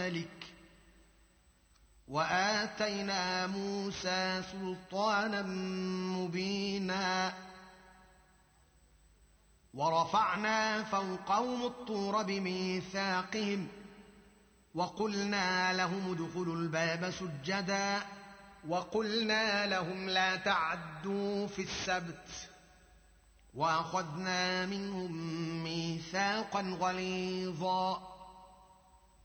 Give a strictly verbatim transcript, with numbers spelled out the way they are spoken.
ذلك وآتينا موسى سلطانا مبينا ورفعنا فوقهم الطور بميثاقهم وقلنا لهم ادخلوا الباب سجدا وقلنا لهم لا تعدوا في السبت وأخذنا منهم ميثاقا غليظا